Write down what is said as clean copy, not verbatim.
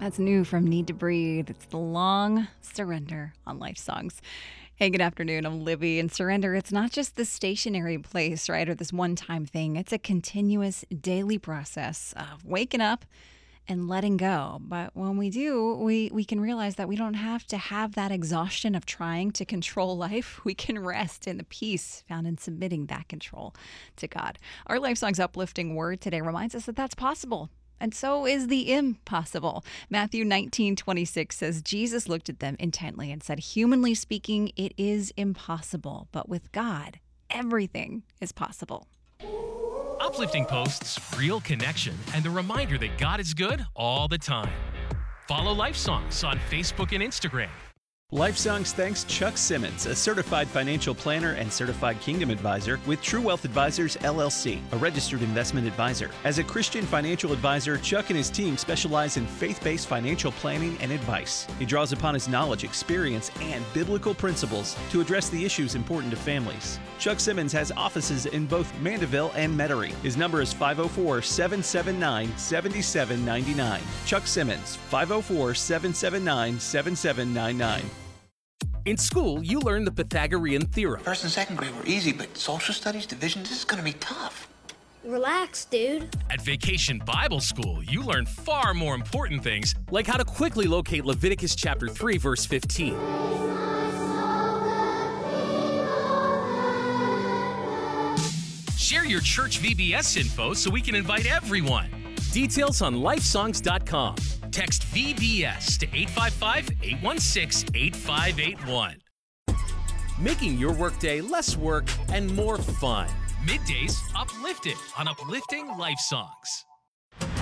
That's new from Need to Breathe. It's the long surrender on Life Songs. Hey, good afternoon. I'm Libby. And surrender, it's not just this stationary place, right? Or this one-time thing. It's a continuous daily process of waking up and letting go. But when we do, we can realize that we don't have to have that exhaustion of trying to control life. We can rest in the peace found in submitting that control to God. Our Life Songs uplifting word today reminds us that that's possible. And so is the impossible. Matthew 19:26 says, Jesus looked at them intently and said, humanly speaking, it is impossible. But with God, everything is possible. Uplifting posts, real connection, and the reminder that God is good all the time. Follow Life Songs on Facebook and Instagram. Life Songs thanks Chuck Simmons, a certified financial planner and certified Kingdom advisor with True Wealth Advisors, LLC, a registered investment advisor. As a Christian financial advisor, Chuck and his team specialize in faith-based financial planning and advice. He draws upon his knowledge, experience, and biblical principles to address the issues important to families. Chuck Simmons has offices in both Mandeville and Metairie. His number is 504-779-7799. Chuck Simmons, 504-779-7799. In school, you learn the Pythagorean theorem. First and second grade were easy, but social studies, division, this is gonna be tough. Relax, dude. At Vacation Bible School, you learn far more important things, like how to quickly locate Leviticus chapter 3, verse 15. Share your church VBS info so we can invite everyone. Details on lifesongs.com. Text VBS to 855-816-8581. Making your workday less work and more fun. Middays uplifted on Uplifting Life Songs.